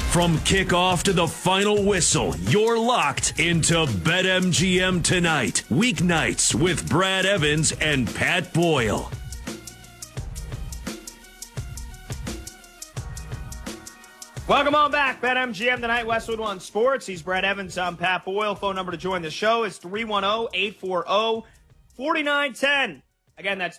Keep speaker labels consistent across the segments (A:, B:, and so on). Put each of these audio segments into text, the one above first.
A: From kickoff to the final whistle, you're locked into BetMGM Tonight. Weeknights with Brad Evans and Pat Boyle.
B: Welcome on back. BetMGM Tonight, Westwood One Sports. He's Brad Evans. I'm Pat Boyle. Phone number to join the show is 310-840-4910. Again, that's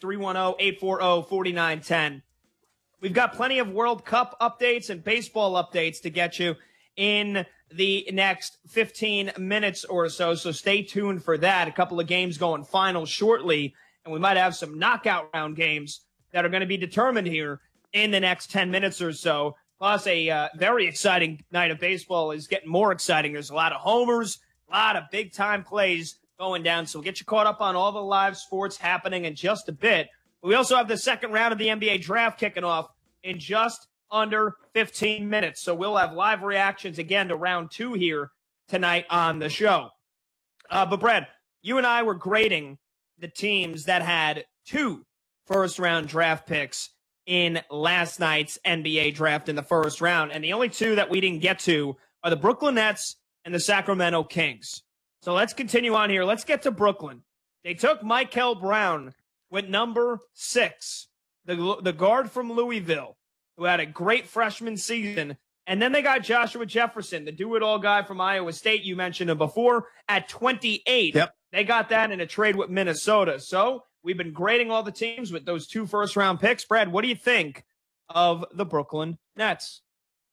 B: 310-840-4910. We've got plenty of World Cup updates and baseball updates to get you in the next 15 minutes or so, so stay tuned for that. A couple of games going final shortly, and we might have some knockout round games that are going to be determined here in the next 10 minutes or so. Plus, a very exciting night of baseball is getting more exciting. There's a lot of homers, a lot of big-time plays going down, so we'll get you caught up on all the live sports happening in just a bit. We also have the second round of the NBA draft kicking off in just under 15 minutes. So we'll have live reactions again to round 2 here tonight on the show. But Brad, you and I were grading the teams that had 2 first-round draft picks in last night's NBA draft in the first round. And the only 2 that we didn't get to are the Brooklyn Nets and the Sacramento Kings. So let's continue on here. Let's get to Brooklyn. They took Michael Brown with number 6, the guard from Louisville, who had a great freshman season. And then they got Joshua Jefferson, the do-it-all guy from Iowa State. You mentioned him before at 28.
C: Yep.
B: They got that in a trade with Minnesota. So we've been grading all the teams with those 2 first-round picks. Brad, what do you think of the Brooklyn Nets?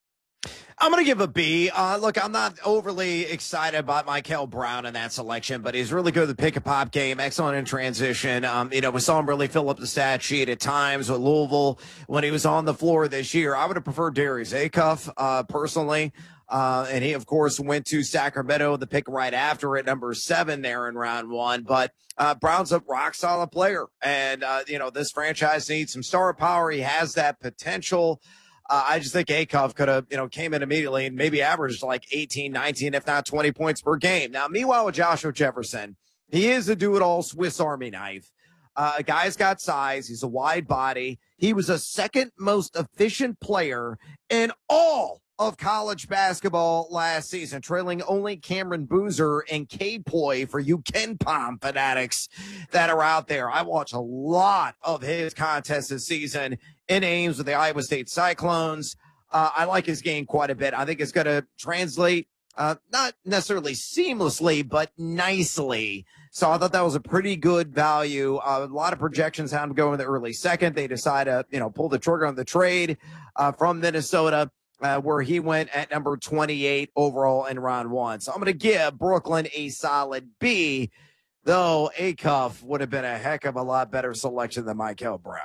C: I'm going to give a B. Look, I'm not overly excited about Michael Brown in that selection, but he's really good at the pick-and-pop game, excellent in transition. We saw him really fill up the stat sheet at times with Louisville when he was on the floor this year. I would have preferred Darius Acuff, personally. And he, of course, went to Sacramento, the pick right after at number 7 there in round 1. But Brown's a rock-solid player. And, this franchise needs some star power. He has that potential. I just think Acuff could have, came in immediately and maybe averaged like 18, 19, if not 20 points per game. Now, meanwhile, with Joshua Jefferson, he is a do-it-all Swiss Army knife. A guy's got size. He's a wide body. He was a second most efficient player in all of college basketball last season, trailing only Cameron Boozer and Cade Ploy for you KenPom fanatics that are out there. I watched a lot of his contests this season in Ames with the Iowa State Cyclones. I like his game quite a bit. I think it's going to translate, not necessarily seamlessly, but nicely. So I thought that was a pretty good value. A lot of projections had him go in the early second. They decided to, pull the trigger on the trade from Minnesota, where he went at number 28 overall in round 1. So I'm going to give Brooklyn a solid B, though Acuff would have been a heck of a lot better selection than Michael Brown.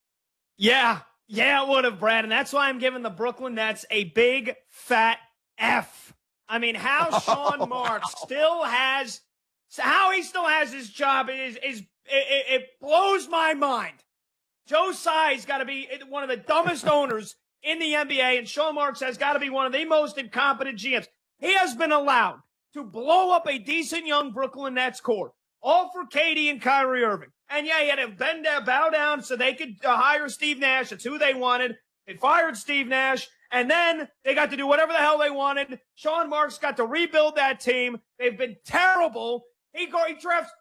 B: Yeah, it would have, Brad. And that's why I'm giving the Brooklyn Nets a big, fat F. I mean, how Sean Marks still has his job it blows my mind. Joe Tsai's got to be one of the dumbest owners in the NBA, and Sean Marks has got to be one of the most incompetent GMs. He has been allowed to blow up a decent young Brooklyn Nets core, all for KD and Kyrie Irving. And yeah, he had to bow down so they could hire Steve Nash. That's who they wanted. They fired Steve Nash, and then they got to do whatever the hell they wanted. Sean Marks got to rebuild that team. They've been terrible. He drafts